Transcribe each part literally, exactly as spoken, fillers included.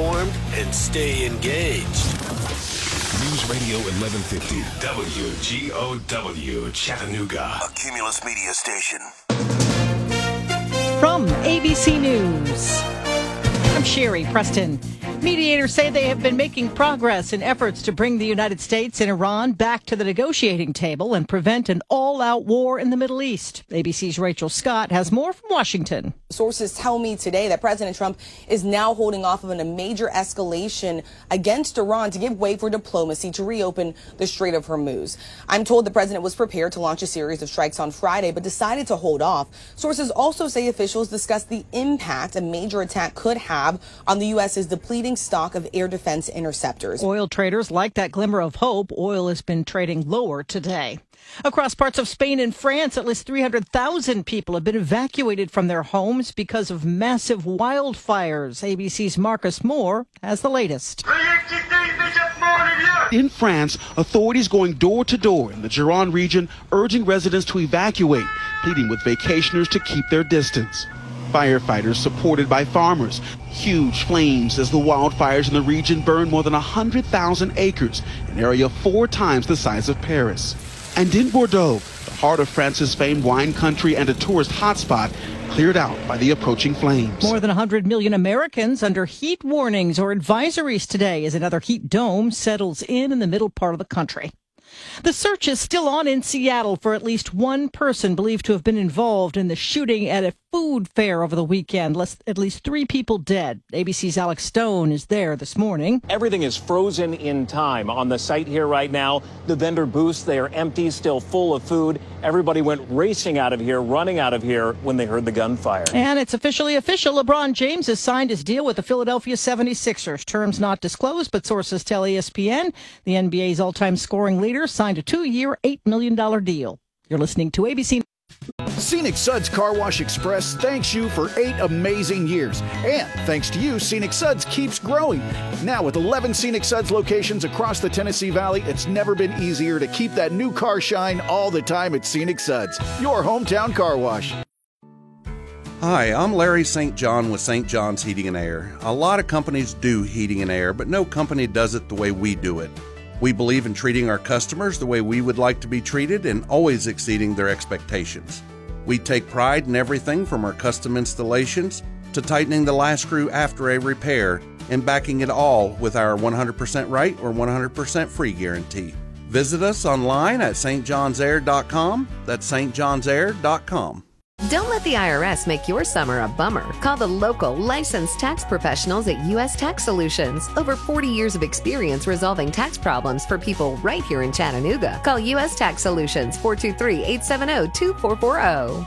informed and stay engaged. News Radio eleven fifty, W G O W, Chattanooga. A Cumulus Media station. From A B C News, I'm Sherry Preston. Mediators say they have been making progress in efforts to bring the United States and Iran back to the negotiating table and prevent an all-out war in the Middle East. A B C's Rachel Scott has more from Washington. Sources tell me today that President Trump is now holding off on a major escalation against Iran to give way for diplomacy to reopen the Strait of Hormuz. I'm told the president was prepared to launch a series of strikes on Friday, but decided to hold off. Sources also say officials discussed the impact a major attack could have on the U S's depleting stock of air defense interceptors. Oil traders like that glimmer of hope. Oil has been trading lower today. Across parts of Spain and France, at least three hundred thousand people have been evacuated from their homes because of massive wildfires. A B C's Marcus Moore has the latest. In France, authorities going door to door in the Gironde region urging residents to evacuate, pleading with vacationers to keep their distance. Firefighters supported by farmers. Huge flames as the wildfires in the region burn more than one hundred thousand acres, an area four times the size of Paris. And in Bordeaux, the heart of France's famed wine country and a tourist hotspot, cleared out by the approaching flames. More than one hundred million Americans under heat warnings or advisories today as another heat dome settles in in the middle part of the country. The search is still on in Seattle for at least one person believed to have been involved in the shooting at a food fair over the weekend. At least three people dead. A B C's Alex Stone is there this morning. Everything is frozen in time on the site here right now. The vendor booths, they are empty, still full of food. Everybody went racing out of here, running out of here when they heard the gunfire. And it's officially official. LeBron James has signed his deal with the Philadelphia seventy-sixers. Terms not disclosed, but sources tell E S P N the N B A's all-time scoring leader signed a two-year, eight million dollars deal. You're listening to A B C. Scenic Suds Car Wash Express thanks you for eight amazing years. And thanks to you, Scenic Suds keeps growing. Now with eleven Scenic Suds locations across the Tennessee Valley, it's never been easier to keep that new car shine all the time at Scenic Suds, your hometown car wash. Hi, I'm Larry Saint John with Saint John's Heating and Air. A lot of companies do heating and air, but no company does it the way we do it. We believe in treating our customers the way we would like to be treated and always exceeding their expectations. We take pride in everything from our custom installations to tightening the last screw after a repair and backing it all with our one hundred percent right or one hundred percent free guarantee. Visit us online at S T johns air dot com. That's S T johns air dot com. Don't let the I R S make your summer a bummer. Call the local licensed tax professionals at U S Tax Solutions. Over forty years of experience resolving tax problems for people right here in Chattanooga. Call U S Tax Solutions, four two three, eight seven zero, two four four zero.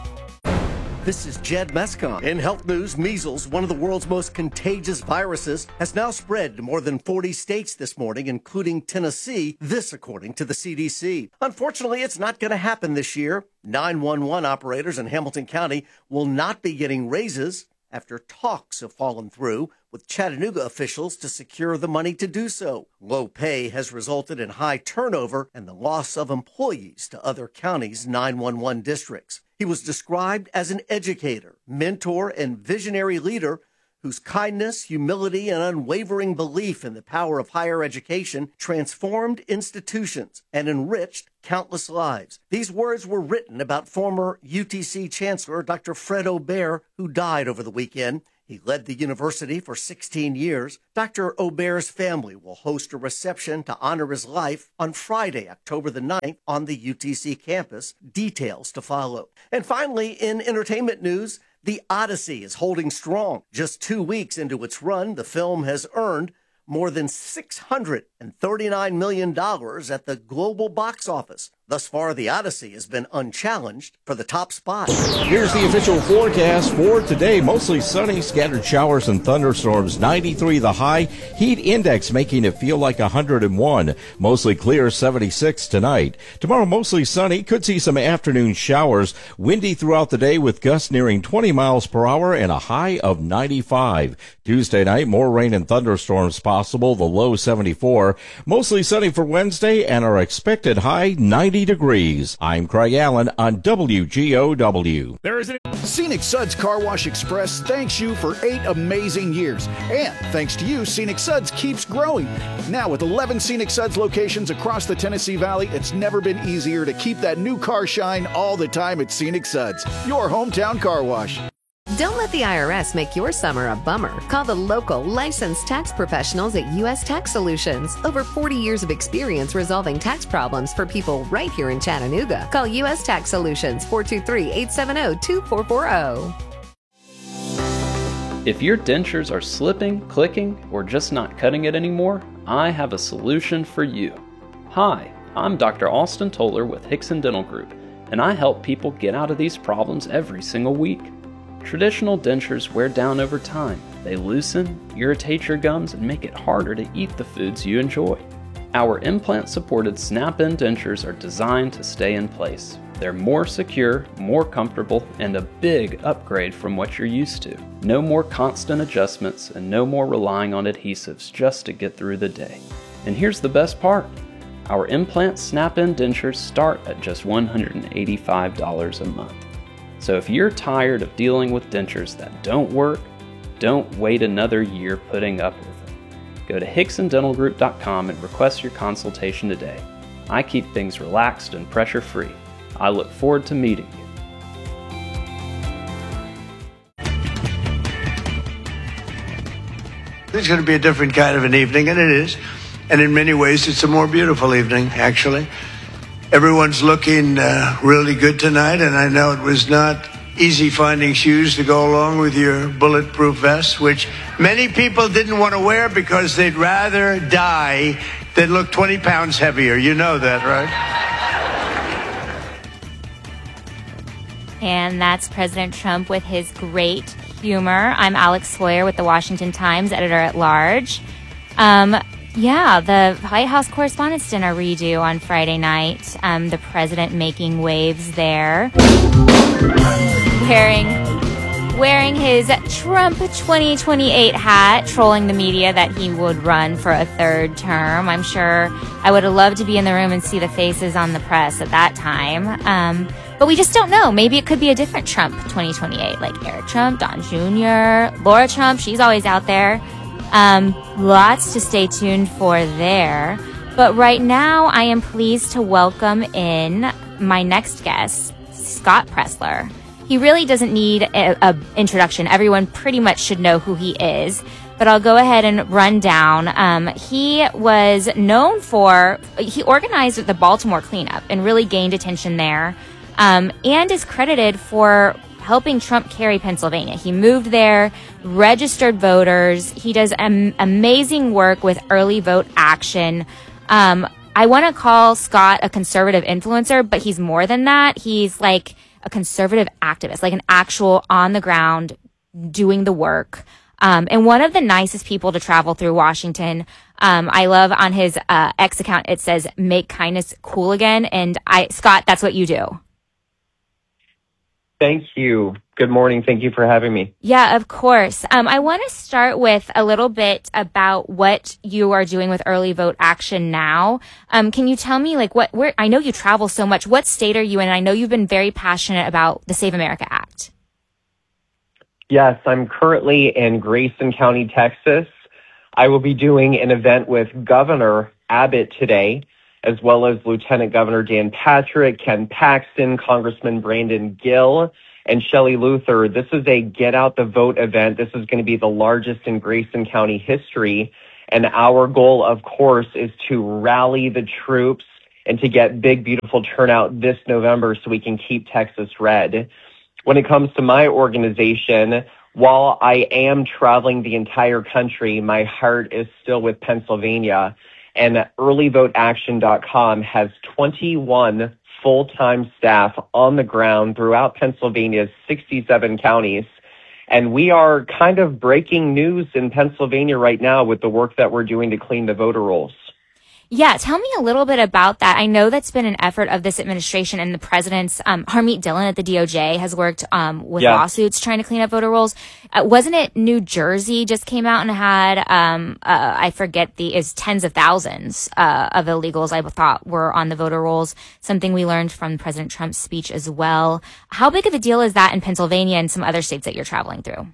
This is Jed Mescon. In health news, measles, one of the world's most contagious viruses, has now spread to more than forty states this morning, including Tennessee, this according to the C D C. Unfortunately, it's not going to happen this year. nine one one operators in Hamilton County will not be getting raises after talks have fallen through with Chattanooga officials to secure the money to do so. Low pay has resulted in high turnover and the loss of employees to other counties' nine one one districts. He was described as an educator, mentor, and visionary leader whose kindness, humility, and unwavering belief in the power of higher education transformed institutions and enriched countless lives. These words were written about former U T C Chancellor Doctor Fred Aubert, who died over the weekend. He led the university for sixteen years. Doctor Aubert's family will host a reception to honor his life on Friday, October the ninth, on the U T C campus. Details to follow. And finally, in entertainment news, The Odyssey is holding strong. Just two weeks into its run, the film has earned more than six hundred thirty-nine million dollars at the global box office. Thus far, The Odyssey has been unchallenged for the top spot. Here's the official forecast for today. Mostly sunny, scattered showers and thunderstorms. ninety-three the high. Heat index making it feel like one hundred one. Mostly clear, seventy-six tonight. Tomorrow, mostly sunny. Could see some afternoon showers. Windy throughout the day with gusts nearing twenty miles per hour and a high of ninety-five. Tuesday night, more rain and thunderstorms possible. The low seventy-four. Mostly sunny for Wednesday and our expected high ninety. seventy degrees. I'm Craig Allen on W G O W. There is an Scenic Suds Car Wash Express thanks you for eight amazing years. And thanks to you, Scenic Suds keeps growing. Now with eleven Scenic Suds locations across the Tennessee Valley, it's never been easier to keep that new car shine all the time at Scenic Suds, your hometown car wash. Don't let the I R S make your summer a bummer. Call the local licensed tax professionals at U S Tax Solutions. Over forty years of experience resolving tax problems for people right here in Chattanooga. Call U S Tax Solutions, four two three, eight seven zero, two four four zero. If your dentures are slipping, clicking, or just not cutting it anymore, I have a solution for you. Hi, I'm Doctor Austin Toller with Hickson Dental Group, and I help people get out of these problems every single week. Traditional dentures wear down over time. They loosen, irritate your gums, and make it harder to eat the foods you enjoy. Our implant-supported snap-in dentures are designed to stay in place. They're more secure, more comfortable, and a big upgrade from what you're used to. No more constant adjustments and no more relying on adhesives just to get through the day. And here's the best part. Our implant snap-in dentures start at just one hundred eighty-five dollars a month. So if you're tired of dealing with dentures that don't work, don't wait another year putting up with them. Go to Hickson Dental Group dot com and request your consultation today. I keep things relaxed and pressure-free. I look forward to meeting you. It's going to be a different kind of an evening, and it is. And in many ways, it's a more beautiful evening, actually. Everyone's looking uh, really good tonight, and I know it was not easy finding shoes to go along with your bulletproof vest, which many people didn't want to wear because they'd rather die than look twenty pounds heavier. You know that, right? And that's President Trump with his great humor. I'm Alex Sawyer with the Washington Times, editor-at-large. Um, yeah, the White House Correspondents' Dinner redo on Friday night. Um, the president making waves there. Wearing, wearing his Trump twenty twenty-eight hat, trolling the media that he would run for a third term. I'm sure I would have loved to be in the room and see the faces on the press at that time. Um, But we just don't know. Maybe it could be a different Trump twenty twenty-eight, like Eric Trump, Don Junior, Laura Trump. She's always out there. Um, lots to stay tuned for there. But right now, I am pleased to welcome in my next guest, Scott Presler. He really doesn't need a, a introduction. Everyone pretty much should know who he is. But I'll go ahead and run down. Um, he was known for, he organized the Baltimore cleanup and really gained attention there. Um, and is credited for helping Trump carry Pennsylvania. He moved there, registered voters. He does am- amazing work with early vote action. Um, I want to call Scott a conservative influencer, but he's more than that. He's like a conservative activist, like an actual on the ground doing the work. Um, and one of the nicest people to travel through Washington. Um, I love on his uh, X account, it says, make kindness cool again. And I, Scott, that's what you do. Thank you. Good morning. Thank you for having me. Yeah, of course. Um, I want to start with a little bit about what you are doing with early vote action now. Um, can you tell me, like, what? Where? I know you travel so much. What state are you in? I know you've been very passionate about the Save America Act. Yes, I'm currently in Grayson County, Texas. I will be doing an event with Governor Abbott today, as well as Lieutenant Governor Dan Patrick, Ken Paxton, Congressman Brandon Gill, and Shelley Luther. This is a Get Out the Vote event. This is going to be the largest in Grayson County history. And our goal, of course, is to rally the troops and to get big, beautiful turnout this November so we can keep Texas red. When it comes to my organization, while I am traveling the entire country, my heart is still with Pennsylvania. And early vote action dot com has twenty-one full-time staff on the ground throughout Pennsylvania's sixty-seven counties. And we are kind of breaking news in Pennsylvania right now with the work that we're doing to clean the voter rolls. Yeah, tell me a little bit about that. I know that's been an effort of this administration and the president's. Um, Harmeet Dillon at the D O J has worked um, with yeah. lawsuits trying to clean up voter rolls. Uh, wasn't it New Jersey just came out and had, um, uh, I forget the, is tens of thousands uh, of illegals I thought were on the voter rolls, something we learned from President Trump's speech as well. How big of a deal is that in Pennsylvania and some other states that you're traveling through?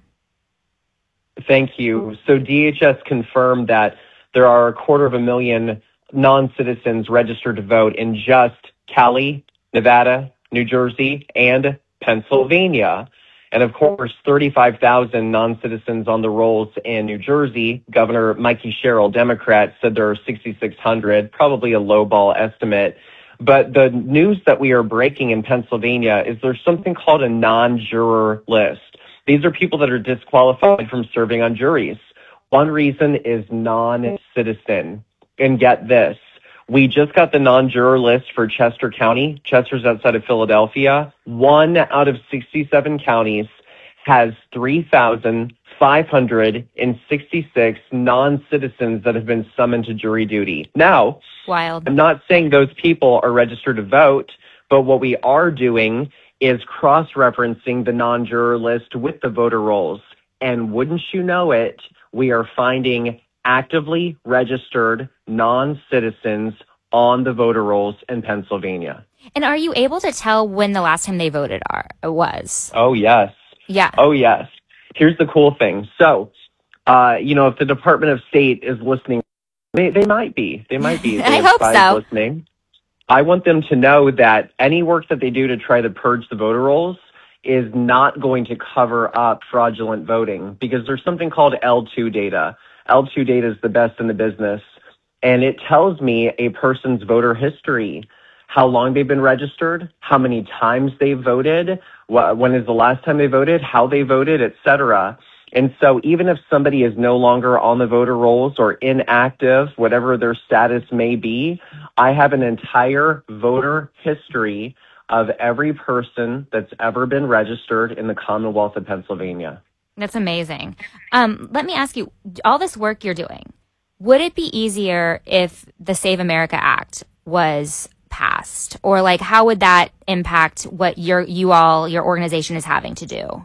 Thank you. So D H S confirmed that there are a quarter of a million non-citizens registered to vote in just Cali, Nevada, New Jersey, and Pennsylvania. And of course, thirty-five thousand non-citizens on the rolls in New Jersey. Governor Mikey Sherrill, Democrat, said there are sixty-six hundred, probably a lowball estimate. But the news that we are breaking in Pennsylvania is there's something called a non-juror list. These are people that are disqualified from serving on juries. One reason is non-citizen. And get this, we just got the non-juror list for Chester County. Chester's outside of Philadelphia. One out of sixty-seven counties has three thousand five hundred sixty-six non-citizens that have been summoned to jury duty. Now, Wild. I'm not saying those people are registered to vote, but what we are doing is cross-referencing the non-juror list with the voter rolls. And wouldn't you know it, we are finding actively registered non-citizens on the voter rolls in Pennsylvania. And are you able to tell when the last time they voted are was? Oh, yes. Yeah. Oh, yes. Here's the cool thing. So, uh, you know, if the Department of State is listening, they, they might be. They might be. They I hope so. Listening. I want them to know that any work that they do to try to purge the voter rolls is not going to cover up fraudulent voting, because there's something called L two data. L two data is the best in the business, and it tells me a person's voter history, how long they've been registered, how many times they voted, wh- when is the last time they voted, how they voted, et cetera. And so even if somebody is no longer on the voter rolls or inactive, whatever their status may be, I have an entire voter history of every person that's ever been registered in the Commonwealth of Pennsylvania. That's amazing. Um, let me ask you, all this work you're doing, would it be easier if the Save America Act was passed? Or like, how would that impact what your, you all, your organization is having to do?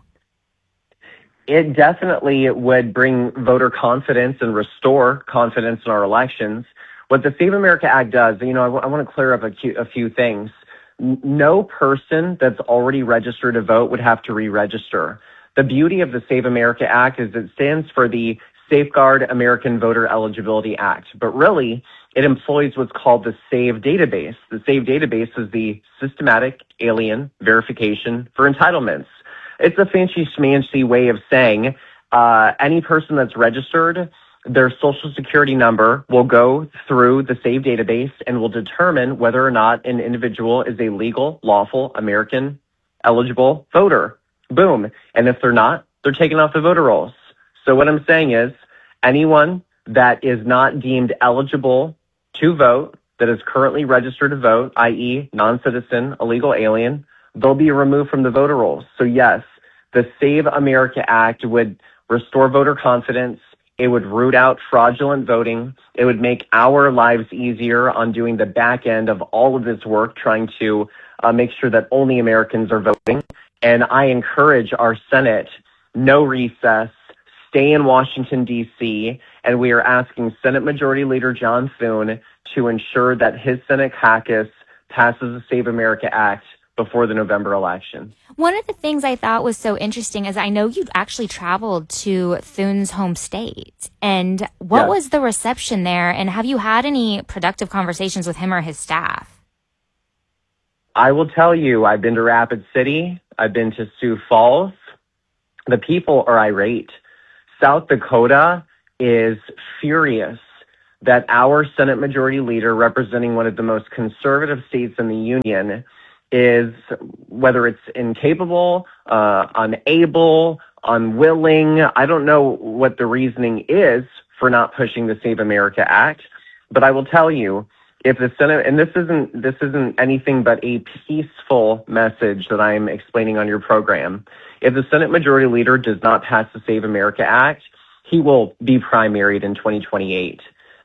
It definitely would bring voter confidence and restore confidence in our elections. What the Save America Act does, you know, I, w- I want to clear up a, cu- a few things. N- no person that's already registered to vote would have to re-register. The beauty of the Save America Act is it stands for the Safeguard American Voter Eligibility Act, but really it employs what's called the SAVE database. The SAVE database is the Systematic Alien Verification for Entitlements. It's a fancy schmancy way of saying uh, any person that's registered, their social security number will go through the SAVE database and will determine whether or not an individual is a legal, lawful, American eligible voter. Boom. And if they're not, they're taken off the voter rolls. So what I'm saying is anyone that is not deemed eligible to vote, that is currently registered to vote, that is non-citizen, illegal alien, they'll be removed from the voter rolls. So yes, the Save America Act would restore voter confidence. It would root out fraudulent voting. It would make our lives easier on doing the back end of all of this work, trying to uh, make sure that only Americans are voting. And I encourage our Senate, no recess, stay in Washington, D C, and we are asking Senate Majority Leader John Thune to ensure that his Senate caucus passes the Save America Act before the November election. One of the things I thought was so interesting is I know you've actually traveled to Thune's home state. And what Yes. was the reception there? And have you had any productive conversations with him or his staff? I will tell you, I've been to Rapid City. I've been to Sioux Falls. The people are irate. South Dakota is furious that our Senate Majority Leader, representing one of the most conservative states in the union, is, whether it's incapable, uh, unable, unwilling, I don't know what the reasoning is for not pushing the Save America Act, but I will tell you, if the Senate, and this isn't this isn't anything but a peaceful message that I'm explaining on your program, if the Senate Majority Leader does not pass the Save America Act, he will be primaried in twenty twenty-eight.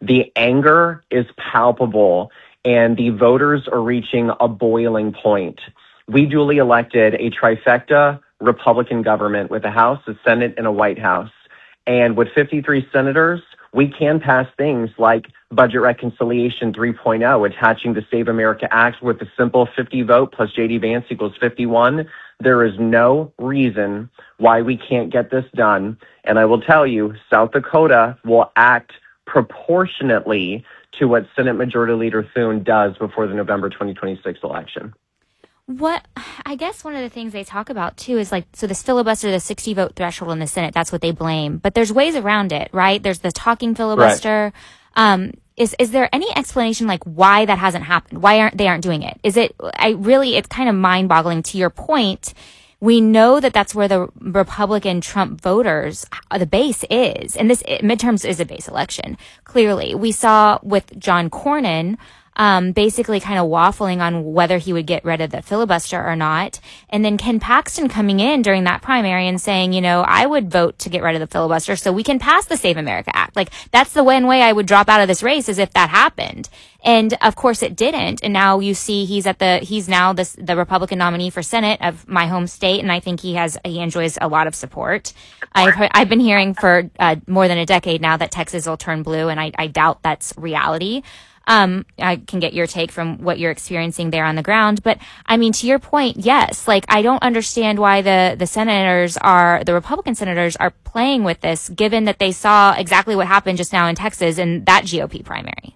The anger is palpable, and the voters are reaching a boiling point. We duly elected a trifecta Republican government with a House, a Senate, and a White House. And with fifty-three senators, we can pass things like Budget Reconciliation three point oh, attaching the Save America Act with a simple fifty vote plus J D Vance equals fifty-one. There is no reason why we can't get this done. And I will tell you, South Dakota will act proportionately to what Senate Majority Leader Thune does before the November twenty twenty-six election. What I guess one of the things they talk about too is like, so this filibuster, the sixty vote threshold in the Senate, that's what they blame. But there's ways around it, right? There's the talking filibuster. Right. Um, is is there any explanation like why that hasn't happened? Why aren't they aren't doing it? Is it? I really, it's kind of mind boggling. To your point, we know that that's where the Republican Trump voters, the base is, and this midterms is a base election. Clearly, we saw with John Cornyn. Um, basically kind of waffling on whether he would get rid of the filibuster or not. And then Ken Paxton coming in during that primary and saying, you know, I would vote to get rid of the filibuster so we can pass the Save America Act. Like, that's the one way I would drop out of this race, is if that happened. And of course it didn't. And now you see he's at the, he's now this, the Republican nominee for Senate of my home state. And I think he has, he enjoys a lot of support. I've heard, I've been hearing for uh, more than a decade now that Texas will turn blue. And I, I doubt that's reality. Um, I can get your take from what you're experiencing there on the ground. But I mean, to your point, yes, like I don't understand why the, the senators are, the Republican senators are playing with this, given that they saw exactly what happened just now in Texas in that G O P primary.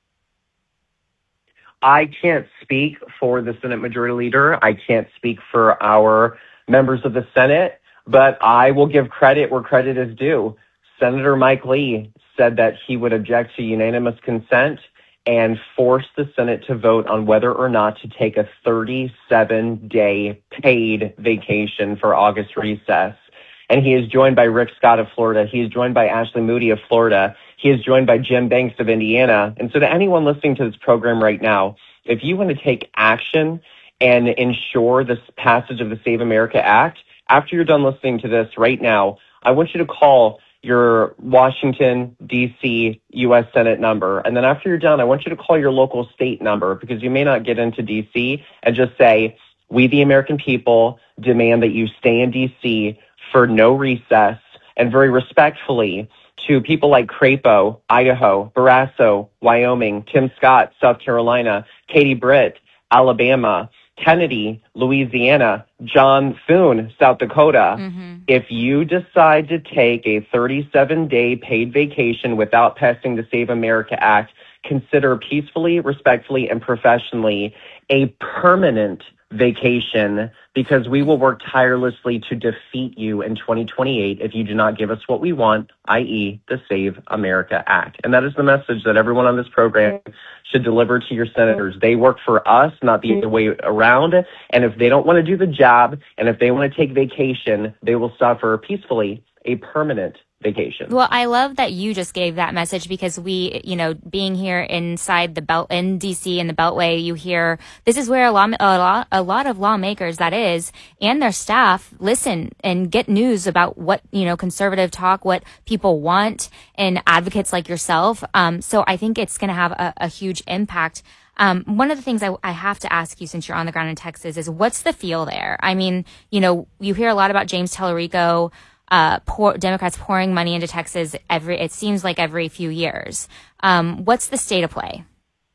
I can't speak for the Senate Majority Leader. I can't speak for our members of the Senate, but I will give credit where credit is due. Senator Mike Lee said that he would object to unanimous consent and force the Senate to vote on whether or not to take a thirty-seven day paid vacation for August recess. And he is joined by Rick Scott of Florida. He is joined by Ashley Moody of Florida. He is joined by Jim Banks of Indiana. And so to anyone listening to this program right now, if you want to take action and ensure this passage of the Save America Act, after you're done listening to this right now, I want you to call your Washington, D C, U S Senate number. And then after you're done, I want you to call your local state number, because you may not get into D C, and just say, we the American people demand that you stay in D C for no recess, and very respectfully to people like Crapo, Idaho, Barrasso, Wyoming, Tim Scott, South Carolina, Katie Britt, Alabama, Kennedy, Louisiana, John Thune, South Dakota. Mm-hmm. If you decide to take a thirty-seven day paid vacation without passing the Save America Act, consider peacefully, respectfully, and professionally a permanent vacation, because we will work tirelessly to defeat you in twenty twenty-eight if you do not give us what we want, that is the Save America Act. And that is the message that everyone on this program should deliver to your senators. They work for us, not the other way around. And if they don't want to do the job, and if they want to take vacation, they will suffer peacefully a permanent vacation. Well, I love that you just gave that message, because we, you know, being here inside the belt in D C and the Beltway, you hear this is where a lot, a lot, a lot of lawmakers, that is, and their staff listen and get news about what, you know, conservative talk, what people want, and advocates like yourself. Um, so I think it's going to have a, a huge impact. Um, one of the things I, I have to ask you, since you're on the ground in Texas, is what's the feel there? I mean, you know, you hear a lot about James Tallarico, Uh, pour, Democrats pouring money into Texas every, it seems like every few years. Um, what's the state of play?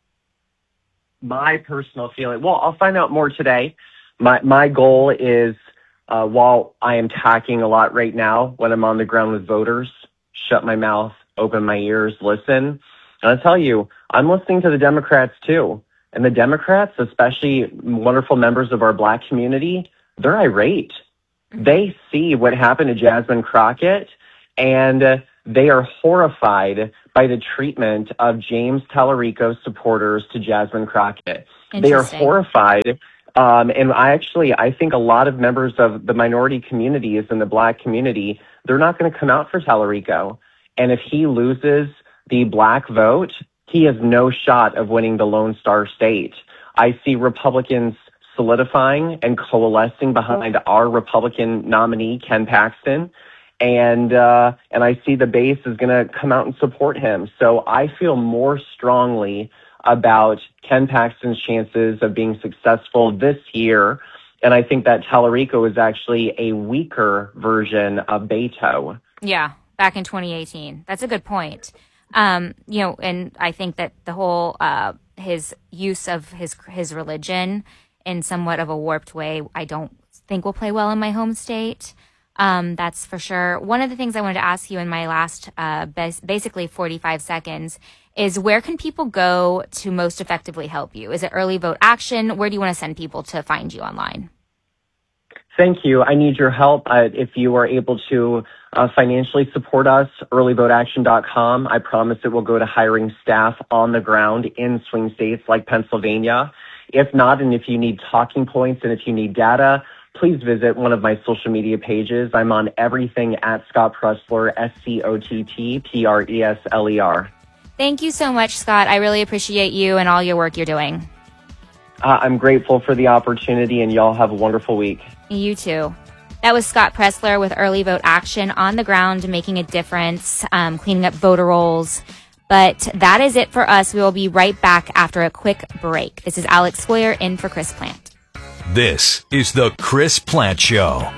My personal feeling, well, I'll find out more today. My, my goal is, uh, while I am talking a lot right now, when I'm on the ground with voters, shut my mouth, open my ears, listen. And I'll tell you, I'm listening to the Democrats too. And the Democrats, especially wonderful members of our Black community, they're irate. They see what happened to Jasmine Crockett, and uh, they are horrified by the treatment of James Tallarico supporters to Jasmine Crockett. They are horrified. Um, and I actually, I think a lot of members of the minority communities and the Black community, they're not going to come out for Tallarico. And if he loses the Black vote, he has no shot of winning the Lone Star State. I see Republicans solidifying and coalescing behind our Republican nominee, Ken Paxton. And uh, and I see the base is going to come out and support him. So I feel more strongly about Ken Paxton's chances of being successful this year. And I think that Tallarico is actually a weaker version of Beto. Yeah, back in twenty eighteen. That's a good point. Um, you know, and I think that the whole uh, his use of his his religion in somewhat of a warped way, I don't think will play well in my home state. Um, that's for sure. One of the things I wanted to ask you in my last, uh, bas- basically forty-five seconds is where can people go to most effectively help you? Is it Early Vote Action? Where do you want to send people to find you online? Thank you. I need your help. Uh, if you are able to uh, financially support us, early vote action dot com. I promise it will go to hiring staff on the ground in swing states like Pennsylvania. If not, and if you need talking points and if you need data, please visit one of my social media pages. I'm on everything at Scott Presler, S C O T T P R E S L E R. Thank you so much, Scott. I really appreciate you and all your work you're doing. Uh, I'm grateful for the opportunity, and y'all have a wonderful week. You too. That was Scott Presler with Early Vote Action, on the ground, making a difference, um, cleaning up voter rolls. But that is it for us. We will be right back after a quick break. This is Alex Sawyer in for Chris Plant. This is the Chris Plant Show.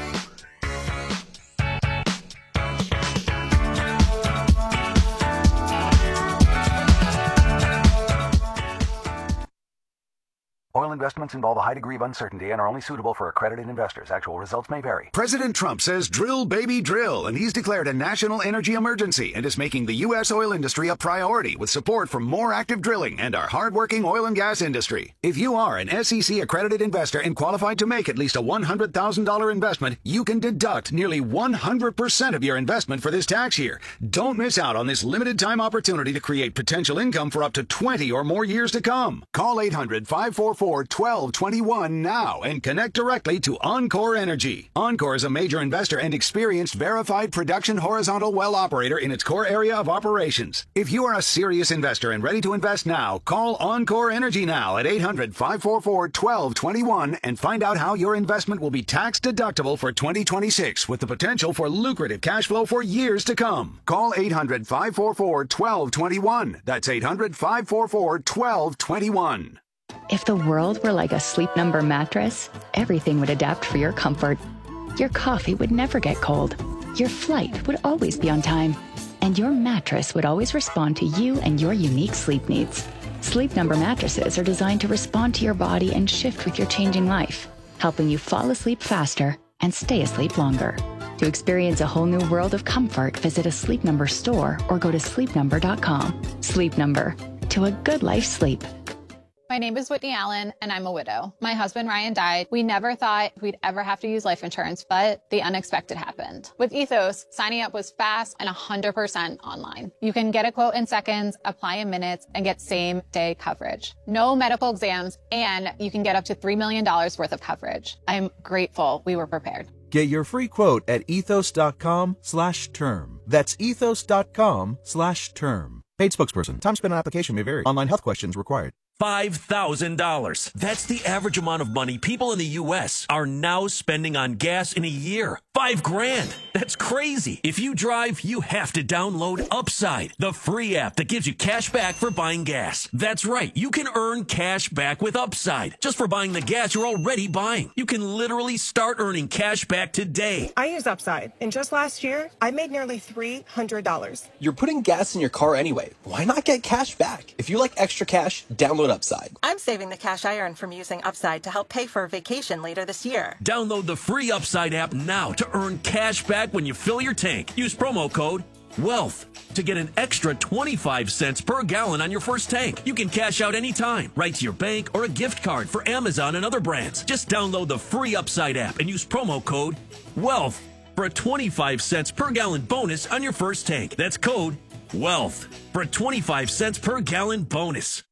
Oil investments involve a high degree of uncertainty and are only suitable for accredited investors. Actual results may vary. President Trump says drill, baby, drill, and he's declared a national energy emergency and is making the U S oil industry a priority with support from more active drilling and our hardworking oil and gas industry. If you are an S E C accredited investor and qualified to make at least a one hundred thousand dollars investment, you can deduct nearly one hundred percent of your investment for this tax year. Don't miss out on this limited time opportunity to create potential income for up to twenty or more years to come. Call eight hundred, five four four, one two two one now and connect directly to Encore Energy. Encore is a major investor and experienced verified production horizontal well operator in its core area of operations. If you are a serious investor and ready to invest now, call Encore Energy now at eight hundred, five four four, one two two one and find out how your investment will be tax deductible for twenty twenty-six with the potential for lucrative cash flow for years to come. Call eight hundred, five four four, one two two one. That's eight hundred, five four four, one two two one. If the world were like a Sleep Number mattress, everything would adapt for your comfort. Your coffee would never get cold. Your flight would always be on time. And your mattress would always respond to you and your unique sleep needs. Sleep Number mattresses are designed to respond to your body and shift with your changing life, helping you fall asleep faster and stay asleep longer. To experience a whole new world of comfort, visit a Sleep Number store or go to sleep number dot com. Sleep Number. To a good life sleep. My name is Whitney Allen, and I'm a widow. My husband, Ryan, died. We never thought we'd ever have to use life insurance, but the unexpected happened. With Ethos, signing up was fast and one hundred percent online. You can get a quote in seconds, apply in minutes, and get same-day coverage. No medical exams, and you can get up to three million dollars worth of coverage. I'm grateful we were prepared. Get your free quote at ethos.com slash term. That's ethos.com slash term. Paid spokesperson. Time spent on application may vary. Online health questions required. five thousand dollars. That's the average amount of money people in the U S are now spending on gas in a year. Five grand. That's crazy. If you drive, you have to download Upside, the free app that gives you cash back for buying gas. That's right. You can earn cash back with Upside just for buying the gas you're already buying. You can literally start earning cash back today. I use Upside, and just last year, I made nearly three hundred dollars. You're putting gas in your car anyway. Why not get cash back? If you like extra cash, download Upside. I'm saving the cash I earn from using Upside to help pay for a vacation later this year. Download the free Upside app now to earn cash back when you fill your tank. Use promo code WEALTH to get an extra twenty-five cents per gallon on your first tank. You can cash out anytime, right to your bank or a gift card for Amazon and other brands. Just download the free Upside app and use promo code WEALTH for a twenty-five cents per gallon bonus on your first tank. That's code WEALTH for a twenty-five cents per gallon bonus.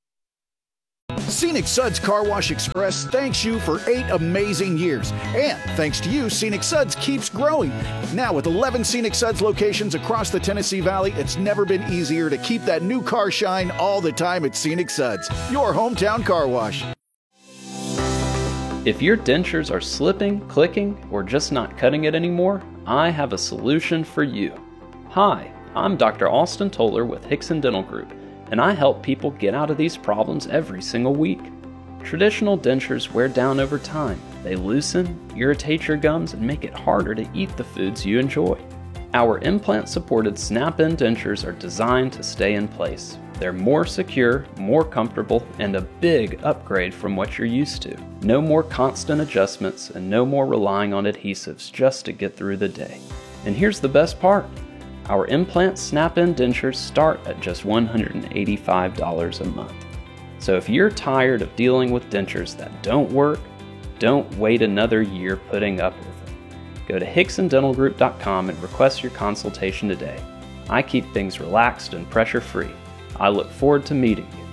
Scenic Suds Car Wash Express thanks you for eight amazing years. And thanks to you, Scenic Suds keeps growing. Now with eleven Scenic Suds locations across the Tennessee Valley, it's never been easier to keep that new car shine all the time at Scenic Suds, your hometown car wash. If your dentures are slipping, clicking, or just not cutting it anymore, I have a solution for you. Hi, I'm Doctor Austin Toller with Hickson Dental Group, and I help people get out of these problems every single week. Traditional dentures wear down over time. They loosen, irritate your gums, and make it harder to eat the foods you enjoy. Our implant-supported snap-in dentures are designed to stay in place. They're more secure, more comfortable, and a big upgrade from what you're used to. No more constant adjustments and no more relying on adhesives just to get through the day. And here's the best part. Our implant snap-in dentures start at just one hundred eighty-five dollars a month. So if you're tired of dealing with dentures that don't work, don't wait another year putting up with it. Go to hickson dental group dot com and request your consultation today. I keep things relaxed and pressure-free. I look forward to meeting you.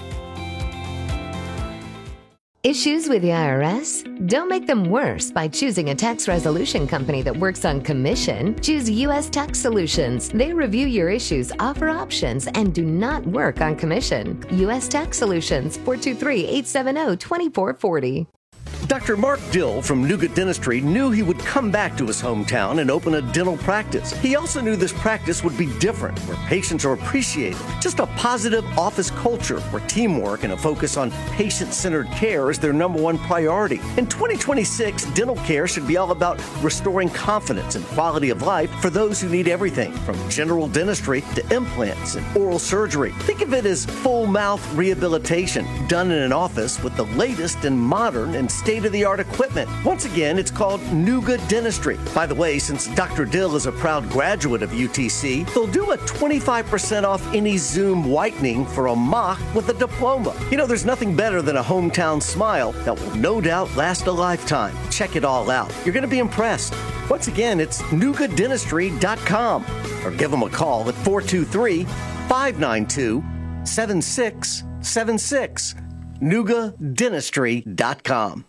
Issues with the I R S? Don't make them worse by choosing a tax resolution company that works on commission. Choose U S Tax Solutions. They review your issues, offer options, and do not work on commission. U S Tax Solutions, four two three, eight seven zero, two four four zero. Doctor Mark Dill from Nougat Dentistry knew he would come back to his hometown and open a dental practice. He also knew this practice would be different, where patients are appreciated. Just a positive office culture where teamwork and a focus on patient-centered care is their number one priority. In twenty twenty-six, dental care should be all about restoring confidence and quality of life for those who need everything from general dentistry to implants and oral surgery. Think of it as full mouth rehabilitation done in an office with the latest and modern and state-of-the-art equipment. Once again, it's called Nougat Dentistry. By the way, since Doctor Dill is a proud graduate of U T C, they'll do a twenty-five percent off any Zoom whitening for a mock with a diploma. You know, there's nothing better than a hometown smile that will no doubt last a lifetime. Check it all out. You're going to be impressed. Once again, it's nougat dentistry dot com or give them a call at four two three, five nine two, seven six seven six. nougat dentistry dot com.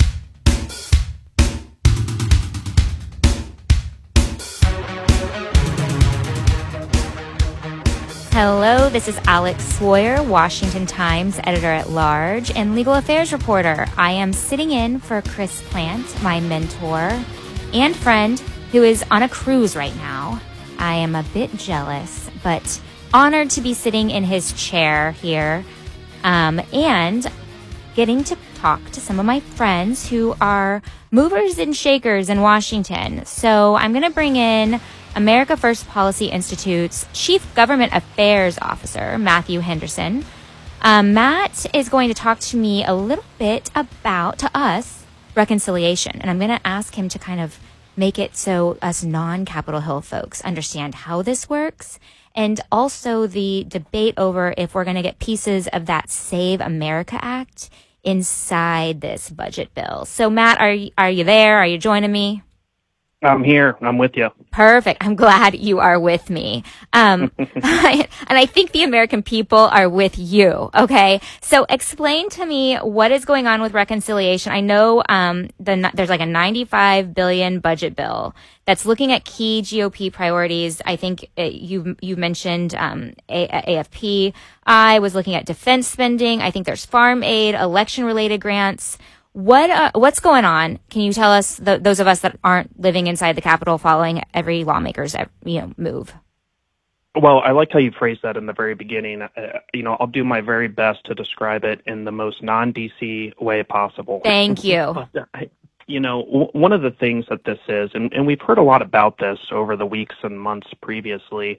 Hello, this is Alex Sawyer, Washington Times editor-at-large and legal affairs reporter. I am sitting in for Chris Plant, my mentor and friend, who is on a cruise right now. I am a bit jealous, but honored to be sitting in his chair here um, and getting to talk to some of my friends who are movers and shakers in Washington. So I'm going to bring in America First Policy Institute's Chief Government Affairs Officer, Matthew Henderson. Um, Matt is going to talk to me a little bit about, to us, reconciliation. And I'm going to ask him to kind of make it so us non-Capitol Hill folks understand how this works, and also the debate over if we're going to get pieces of that Save America Act inside this budget bill. So, Matt, are you, are you there? Are you joining me? I'm here. I'm with you. Perfect. I'm glad you are with me. Um, and I think the American people are with you. Okay. So explain to me what is going on with reconciliation. I know, um, the, there's like a ninety-five billion budget bill that's looking at key G O P priorities. I think it, you, you mentioned, um, A F P. I was looking at defense spending. I think there's farm aid, election related grants. What uh, what's going on? Can you tell us, the, those of us that aren't living inside the Capitol, following every lawmaker's you know move? Well, I like how you phrased that in the very beginning. Uh, you know, I'll do my very best to describe it in the most non-D C way possible. Thank you. But, uh, you know, w- one of the things that this is, and, and we've heard a lot about this over the weeks and months previously,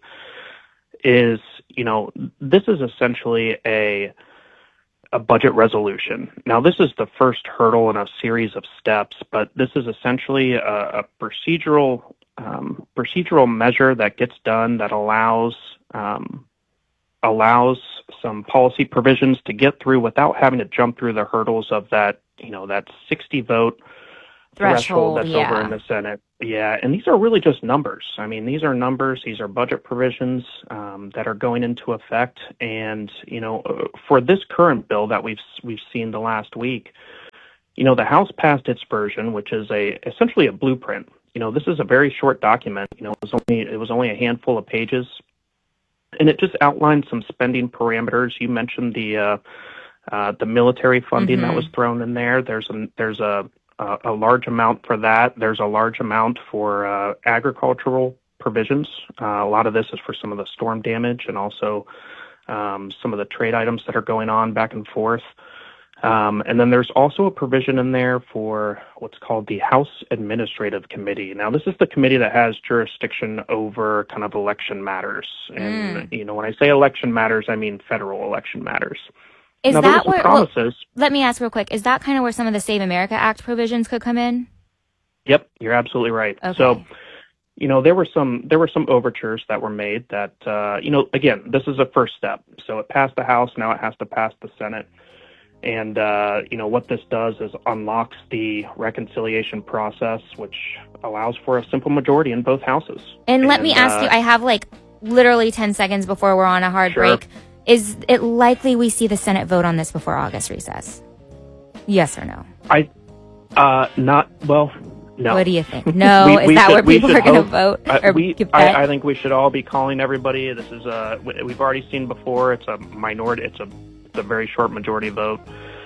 is, you know, this is essentially a a budget resolution. Now, this is the first hurdle in a series of steps, but this is essentially a, a procedural um, procedural measure that gets done that allows um, allows some policy provisions to get through without having to jump through the hurdles of that, you know, that sixty vote threshold, threshold that's yeah. over in the Senate. Yeah, and these are really just numbers. I mean, these are numbers. These are budget provisions um, that are going into effect. And, you know, for this current bill that we've we've seen the last week, you know, the House passed its version, which is a essentially a blueprint. You know, this is a very short document. You know, it was only it was only a handful of pages, and it just outlined some spending parameters. You mentioned the uh, uh, the military funding mm-hmm. that was thrown in there. There's a there's a uh, a large amount for that. There's a large amount for uh, agricultural provisions. Uh, a lot of this is for some of the storm damage and also um, some of the trade items that are going on back and forth. Um, and then there's also a provision in there for what's called the House Administrative Committee. Now, this is the committee that has jurisdiction over kind of election matters. And, Mm. you know, when I say election matters, I mean federal election matters. Is now, there that were some where? Well, promises. let me ask real quick. Is that kind of where some of the Save America Act provisions could come in? Yep, you're absolutely right. Okay. So, you know, there were some there were some overtures that were made that, uh, you know, again, this is a first step. So it passed the House, now it has to pass the Senate. And, uh, you know, what this does is unlocks the reconciliation process, which allows for a simple majority in both houses. And let me ask uh, you, I have like literally ten seconds before we're on a hard Sure. break. Is it likely we see the Senate vote on this before August recess? Yes or no? I, uh, not, well, no. What do you think? No? We- Is we that should- where we people should are going to hope- vote? uh, or we, bet? I, I think we should all be calling everybody. This is a, we've already seen before, it's a minority, it's a, it's a very short majority vote.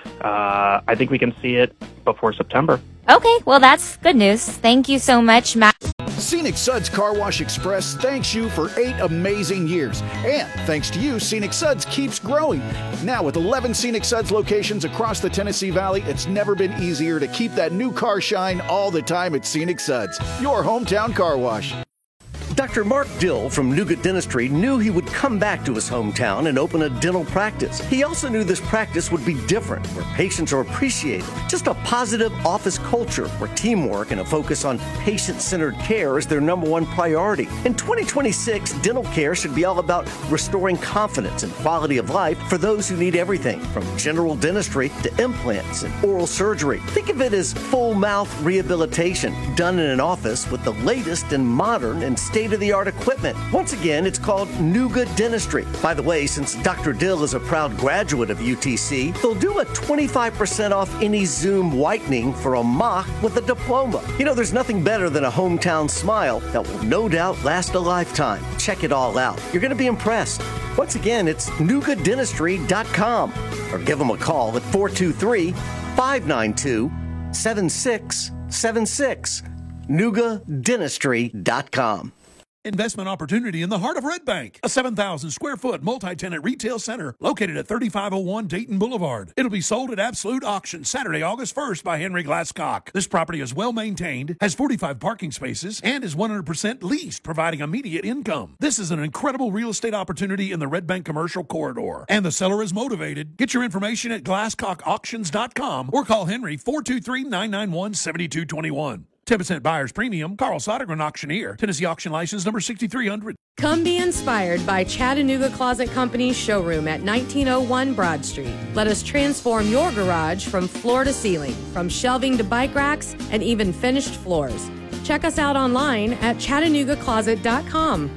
Uh, I think we can see it before September. Okay, well, that's good news. Thank you so much, Matt. Scenic Suds Car Wash Express thanks you for eight amazing years. And thanks to you, Scenic Suds keeps growing. Now with eleven Scenic Suds locations across the Tennessee Valley, it's never been easier to keep that new car shine all the time at Scenic Suds, your hometown car wash. Doctor Mark Dill from Nougat Dentistry knew he would come back to his hometown and open a dental practice. He also knew this practice would be different, where patients are appreciated. Just a positive office culture where teamwork and a focus on patient-centered care is their number one priority. In twenty twenty-six, dental care should be all about restoring confidence and quality of life for those who need everything, from general dentistry to implants and oral surgery. Think of it as full mouth rehabilitation done in an office with the latest and modern and state-of-the-art equipment. Once again, it's called Nougat Dentistry. By the way, since Doctor Dill is a proud graduate of U T C, they'll do a twenty-five percent off any Zoom whitening for a mock with a diploma. You know, there's nothing better than a hometown smile that will no doubt last a lifetime. Check it all out. You're going to be impressed. Once again, it's nougat dentistry dot com or give them a call at four two three, five nine two, seven six seven six. nougat dentistry dot com. Investment opportunity in the heart of Red Bank, a seven thousand square foot multi-tenant retail center located at thirty-five oh one Dayton Boulevard. It'll be sold at absolute auction Saturday, August first by Henry Glasscock. This property is well maintained, has forty-five parking spaces, and is one hundred percent leased, providing immediate income. This is an incredible real estate opportunity in the Red Bank commercial corridor, and the seller is motivated. Get your information at glasscock auctions dot com or call Henry four two three, nine nine one, seven two two one. ten percent buyer's premium. Carl Sodergren Auctioneer. Tennessee Auction License number sixty-three hundred. Come be inspired by Chattanooga Closet Company's showroom at nineteen oh one Broad Street. Let us transform your garage from floor to ceiling, from shelving to bike racks, and even finished floors. Check us out online at chattanooga closet dot com.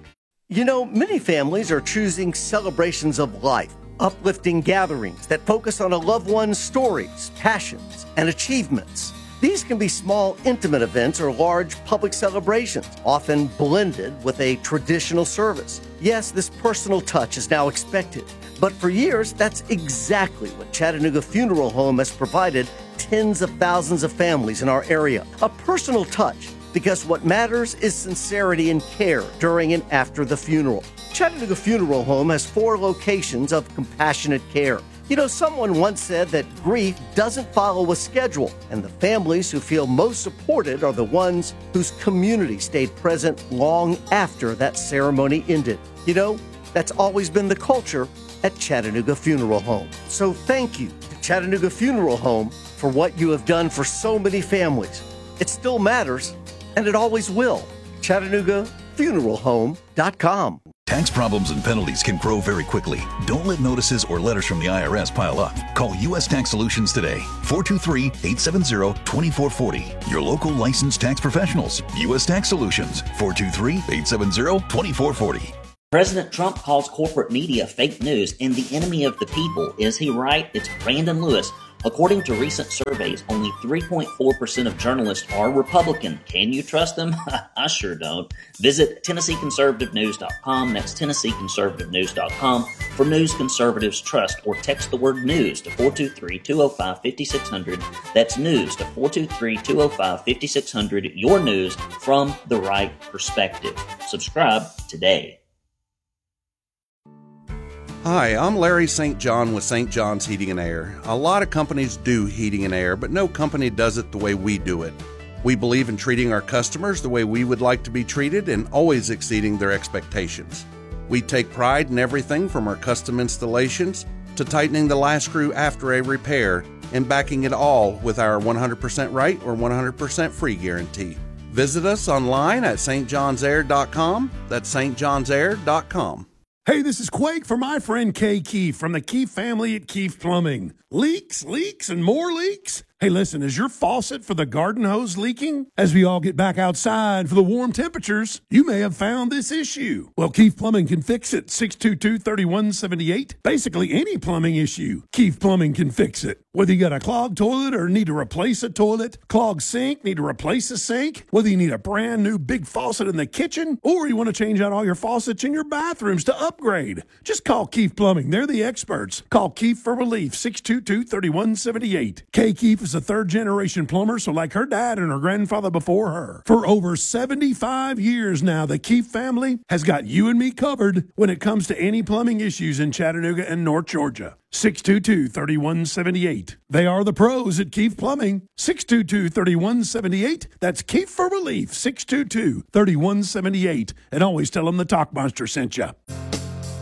You know, many families are choosing celebrations of life, uplifting gatherings that focus on a loved one's stories, passions, and achievements. These can be small, intimate events or large public celebrations, often blended with a traditional service. Yes, this personal touch is now expected, but for years, that's exactly what Chattanooga Funeral Home has provided tens of thousands of families in our area. A personal touch, because what matters is sincerity and care during and after the funeral. Chattanooga Funeral Home has four locations of compassionate care. You know, someone once said that grief doesn't follow a schedule, and the families who feel most supported are the ones whose community stayed present long after that ceremony ended. You know, that's always been the culture at Chattanooga Funeral Home. So thank you to Chattanooga Funeral Home for what you have done for so many families. It still matters, and it always will. Chattanooga Funeral Home dot com. Tax problems and penalties can grow very quickly. Don't let notices or letters from the I R S pile up. Call U S Tax Solutions today. four two three, eight seven zero, two four four zero. Your local licensed tax professionals. U S Tax Solutions. four two three, eight seven zero, two four four zero. President Trump calls corporate media fake news and the enemy of the people. Is he right? It's Brandon Lewis. According to recent surveys, only three point four percent of journalists are Republican. Can you trust them? I sure don't. Visit Tennessee Conservative News dot com. That's Tennessee Conservative News dot com for news conservatives trust, or text the word news to four two three, two oh five, five six zero zero. That's news to four two three, two oh five, five six zero zero. Your news from the right perspective. Subscribe today. Hi, I'm Larry Saint John with Saint John's Heating and Air. A lot of companies do heating and air, but no company does it the way we do it. We believe in treating our customers the way we would like to be treated and always exceeding their expectations. We take pride in everything from our custom installations to tightening the last screw after a repair and backing it all with our one hundred percent right or one hundred percent free guarantee. Visit us online at s t johns air dot com. That's s t johns air dot com. Hey, this is Quake for my friend Kay Keefe from the Keefe family at Keefe Plumbing. Leaks, leaks, and more leaks? Hey, listen, is your faucet for the garden hose leaking? As we all get back outside for the warm temperatures, you may have found this issue. Well, Keefe Plumbing can fix it. six two two, three one seven eight. Basically, any plumbing issue, Keefe Plumbing can fix it. Whether you got a clogged toilet or need to replace a toilet, clogged sink, need to replace a sink, whether you need a brand new big faucet in the kitchen, or you want to change out all your faucets in your bathrooms to upgrade, just call Keefe Plumbing. They're the experts. Call Keefe for relief, six two two, three one seven eight. Kay Keefe is a third-generation plumber, so like her dad and her grandfather before her. For over seventy-five years now, the Keefe family has got you and me covered when it comes to any plumbing issues in Chattanooga and North Georgia. six two two, three one seven eight. They are the pros at Keefe Plumbing. six two two, three one seven eight. That's Keefe for relief, six two two, three one seven eight. And always tell them the Talk Monster sent you.